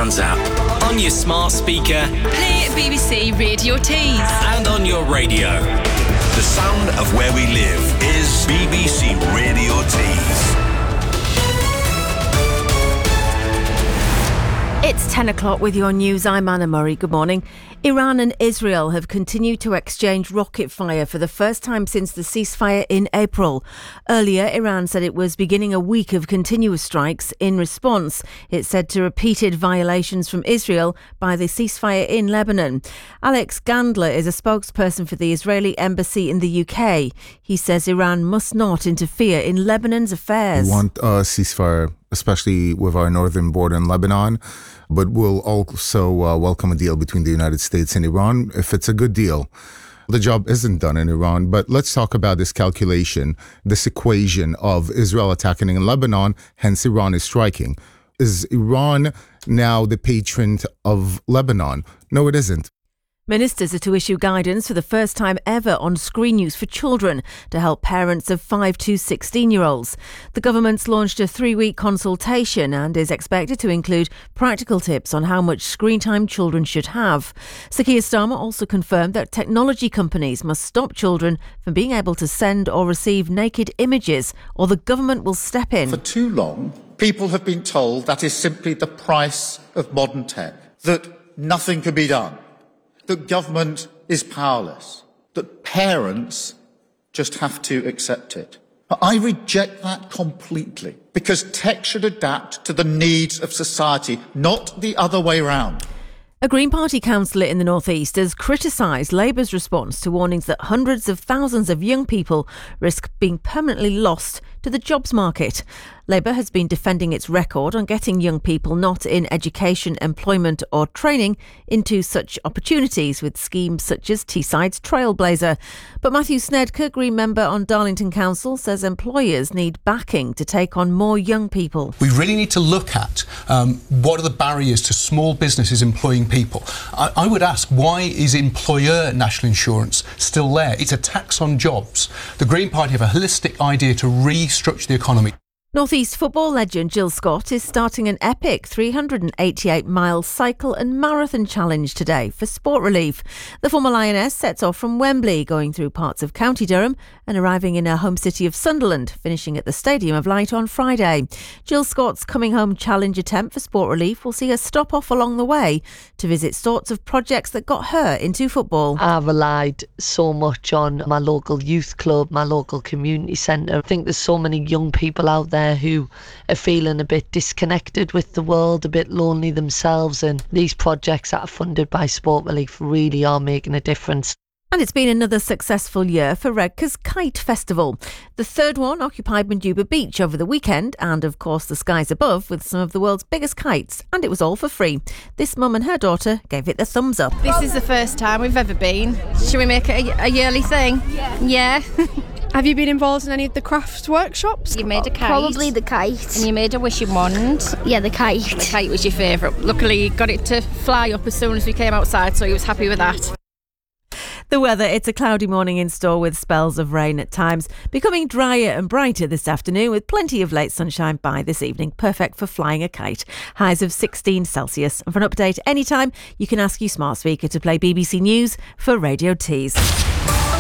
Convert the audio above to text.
Sounds app. On your smart speaker. Play BBC Radio Tees. And on your radio. The sound of where we live is BBC Radio Tees. It's 10 o'clock with your news. I'm Anna Murray. Good morning. Iran and Israel have continued to exchange rocket fire for the first time since the ceasefire in April. Earlier, Iran said it was beginning a week of continuous strikes. In response, it said to repeated violations from Israel by the ceasefire in Lebanon. Alex Gandler is a spokesperson for the Israeli embassy in the UK. He says Iran must not interfere in Lebanon's affairs. We want a ceasefire, especially with our northern border in Lebanon, but we'll also welcome a deal between the United States and Iran if it's a good deal. The job isn't done in Iran, but let's talk about this calculation, this equation of Israel attacking in Lebanon, hence Iran is striking. Is Iran now the patron of Lebanon? No, it isn't. Ministers are to issue guidance for the first time ever on screen use for children to help parents of 5 to 16-year-olds. The government's launched a 3-week consultation and is expected to include practical tips on how much screen time children should have. Sir Keir Starmer also confirmed that technology companies must stop children from being able to send or receive naked images, or the government will step in. For too long, people have been told that is simply the price of modern tech, that nothing can be done, that government is powerless, that parents just have to accept it. I reject that completely, because tech should adapt to the needs of society, not the other way round. A Green Party councillor in the North East has criticised Labour's response to warnings that hundreds of thousands of young people risk being permanently lost to the jobs market. Labour has been defending its record on getting young people not in education, employment or training into such opportunities with schemes such as Teesside's Trailblazer. But Matthew Snedker, Green member on Darlington Council, says employers need backing to take on more young people. We really need to look at what are the barriers to small businesses employing people. I would ask, why is employer national insurance still there? It's a tax on jobs. The Green Party have a holistic idea to restructure the economy. North East football legend Jill Scott is starting an epic 388-mile cycle and marathon challenge today for Sport Relief. The former Lioness sets off from Wembley, going through parts of County Durham and arriving in her home city of Sunderland, finishing at the Stadium of Light on Friday. Jill Scott's coming home challenge attempt for Sport Relief will see her stop off along the way to visit sorts of projects that got her into football. I relied so much on my local youth club, my local community centre. I think there's so many young people out there who are feeling a bit disconnected with the world, a bit lonely themselves, and these projects that are funded by Sport Relief really are making a difference. And it's been another successful year for Redca's Kite Festival. The third one occupied Majuba Beach over the weekend, and of course the skies above with some of the world's biggest kites, and it was all for free. This mum and her daughter gave it the thumbs up. This is the first time we've ever been. Should we make it a yearly thing? Yeah. Have you been involved in any of the craft workshops? You made a kite. Probably the kite. And you made a wishing wand. Yeah, the kite. The kite was your favourite. Luckily, you got it to fly up as soon as we came outside, so he was happy with that. The weather, it's a cloudy morning in store with spells of rain at times, becoming drier and brighter this afternoon with plenty of late sunshine by this evening, perfect for flying a kite. Highs of 16 Celsius. And for an update anytime, you can ask your smart speaker to play BBC News for Radio Tees.